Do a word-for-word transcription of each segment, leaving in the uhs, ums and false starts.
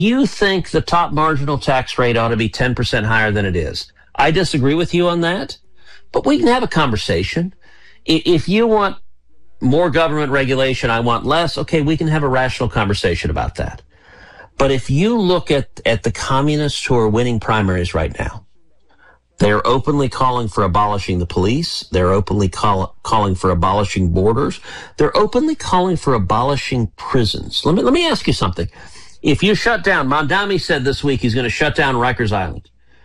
You think the top marginal tax rate ought to be ten percent higher than it is. I disagree with you on that, but we can have a conversation. If you want more government regulation, I want less, okay, we can have a rational conversation about that. But if you look at, at the communists who are winning primaries right now, they're openly calling for abolishing the police. They're openly call, calling for abolishing borders. They're openly calling for abolishing prisons. Let me, let me ask you something. If you shut down, Mondami said this week he's going to shut down Rikers Island.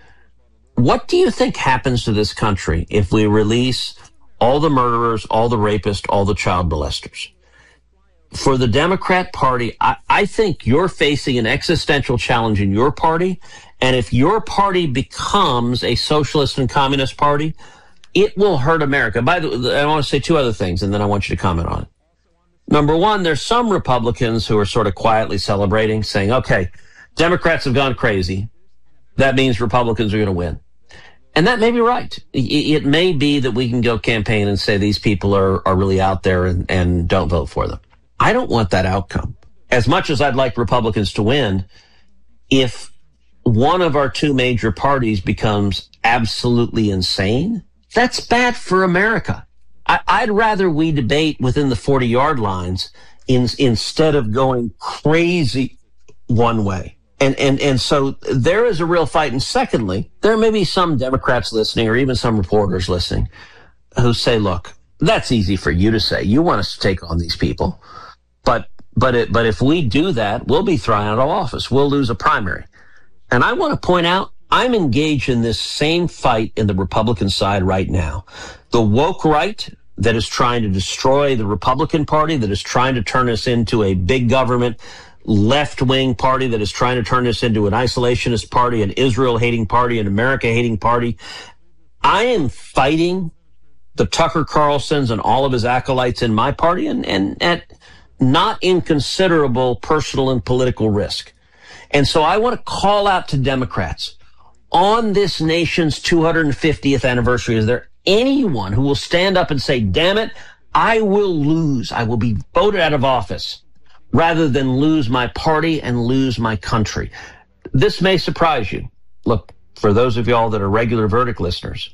What do you think happens to this country if we release all the murderers, all the rapists, all the child molesters? For the Democrat Party, I, I think you're facing an existential challenge in your party. And if your party becomes a socialist and communist party, it will hurt America. By the way, I want to say two other things, and then I want you to comment on it. Number one, there's some Republicans who are sort of quietly celebrating, saying, okay, Democrats have gone crazy. That means Republicans are going to win. And that may be right. It may be that we can go campaign and say these people are, are really out there and, and don't vote for them. I don't want that outcome. As much as I'd like Republicans to win, if one of our two major parties becomes absolutely insane, that's bad for America. I, I'd rather we debate within the forty-yard lines in, instead of going crazy one way. And, and, and so there is a real fight. And secondly, there may be some Democrats listening or even some reporters listening who say, look, that's easy for you to say. You want us to take on these people. But, but, it, but if we do that, we'll be thrown out of office. We'll lose a primary. And I want to point out, I'm engaged in this same fight in the Republican side right now. The woke right that is trying to destroy the Republican Party, that is trying to turn us into a big government left-wing party, that is trying to turn us into an isolationist party, an Israel-hating party, an America-hating party. I am fighting the Tucker Carlsons and all of his acolytes in my party, and, and at not inconsiderable personal and political risk. And so I want to call out to Democrats on this nation's two hundred fiftieth anniversary. Is there anyone who will stand up and say, damn it, I will lose. I will be voted out of office rather than lose my party and lose my country? This may surprise you. Look, for those of y'all that are regular Verdict listeners,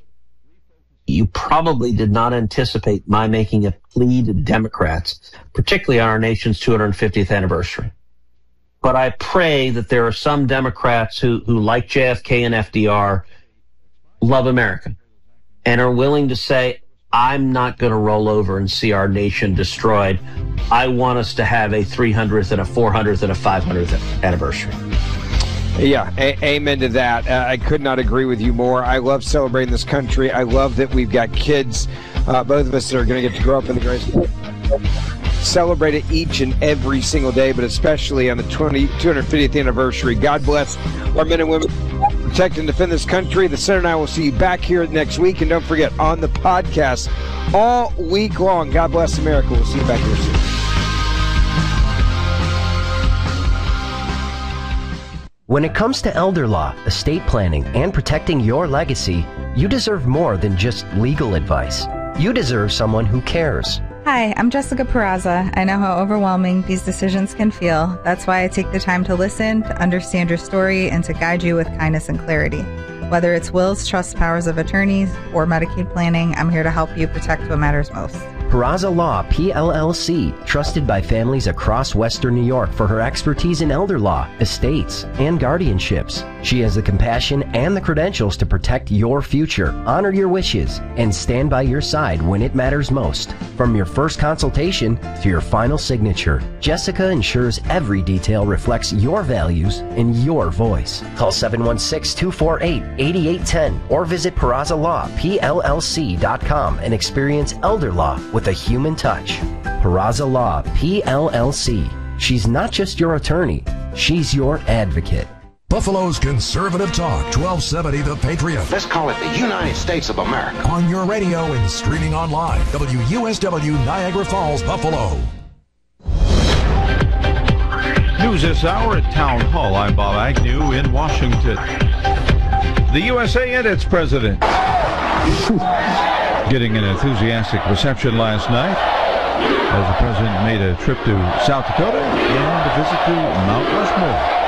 you probably did not anticipate my making a plea to Democrats, particularly on our nation's two hundred fiftieth anniversary. But I pray that there are some Democrats who, who like J F K and F D R, love America, and are willing to say, I'm not going to roll over and see our nation destroyed. I want us to have a three hundredth and a four hundredth and a five hundredth anniversary. Yeah, a- amen to that. Uh, I could not agree with you more. I love celebrating this country. I love that we've got kids, uh, both of us that are going to get to grow up in the great celebrate it each and every single day, but especially on the two hundred fiftieth anniversary. God bless our men and women who protect and defend this country. The Senator and I will see you back here next week. And don't forget, on the podcast all week long. God bless America. We'll see you back here soon. When it comes to elder law, estate planning, and protecting your legacy, you deserve more than just legal advice. You deserve someone who cares. Hi, I'm Jessica Peraza. I know how overwhelming these decisions can feel. That's why I take the time to listen, to understand your story, and to guide you with kindness and clarity. Whether it's wills, trusts, powers of attorneys, or Medicaid planning, I'm here to help you protect what matters most. Peraza Law, P L L C, trusted by families across Western New York for her expertise in elder law, estates, and guardianships. She has the compassion and the credentials to protect your future, honor your wishes, and stand by your side when it matters most. From your first consultation to your final signature, Jessica ensures every detail reflects your values and your voice. Call seven one six, two four eight, eight eight one zero or visit Peraza Law P L L C dot com and experience elder law with a human touch. Peraza Law P L L C. She's not just your attorney, she's your advocate. Buffalo's Conservative Talk, twelve seventy The Patriot. Let's call it the United States of America. On your radio and streaming online. W U S W Niagara Falls, Buffalo. News this hour at Town Hall. I'm Bob Agnew in Washington. The U S A and its president getting an enthusiastic reception last night as the president made a trip to South Dakota and a visit to Mount Rushmore.